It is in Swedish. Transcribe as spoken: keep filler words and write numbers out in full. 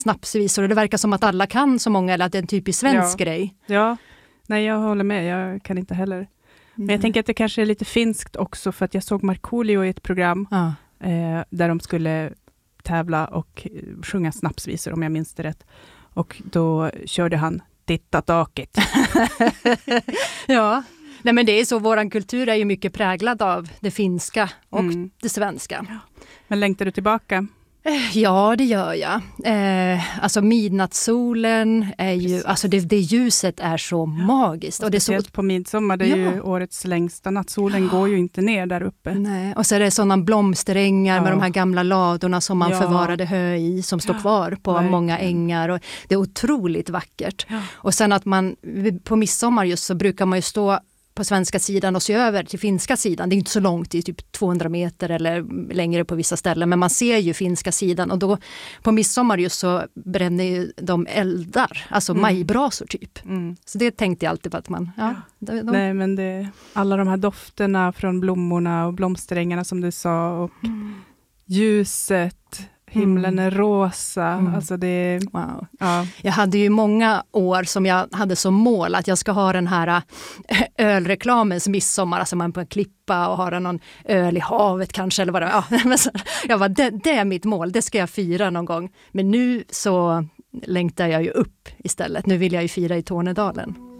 snapsvisor. Och det verkar som att alla kan så många, eller att det är en typisk svensk ja. grej. Ja, nej jag håller med. Jag kan inte heller. Men jag tänker att det kanske är lite finskt också, för att jag såg Markoolio i ett program Ja. eh, där de skulle tävla och sjunga snapsvisor, om jag minns det rätt. Och då körde han Titta taket. Ja, nej men det är så, våran kultur är ju mycket präglad av det finska och Mm. det svenska. Ja. Men längtar du tillbaka? Ja, det gör jag. Eh, alltså midnattssolen är ju, Precis. alltså det, det ljuset är så ja. magiskt. Och och det är så, speciellt på midsommar, det är Ja. ju årets längsta natt. Solen går ju inte ner där uppe. nej. Och så är det sådana blomsterängar Ja. med de här gamla ladorna som man Ja. förvarade hö i, som står Ja, kvar på verkligen. många ängar. Och det är otroligt vackert. Ja. Och sen att man, på midsommar just så brukar man ju stå på svenska sidan och se över till finska sidan. Det är inte så långt, det är typ tvåhundra meter eller längre på vissa ställen. Men man ser ju finska sidan, och då på midsommar just så bränner ju de eldar, alltså Mm. majbrasor typ. Mm. Så det tänkte jag alltid på att man... Ja, de, de, Nej, men det, alla de här dofterna från blommorna och blomsterängarna som du sa, och Mm. ljuset, himlen är rosa. Mm. Alltså det, wow. ja. Jag hade ju många år som jag hade som mål att jag ska ha den här äh, ölreklamens midsommar, alltså man på en klippa och ha någon öl i havet kanske, eller vad det ja, men så, jag var det, det är mitt mål, det ska jag fira någon gång. Men nu så längtar jag ju upp istället. Nu vill jag ju fira i Tornedalen.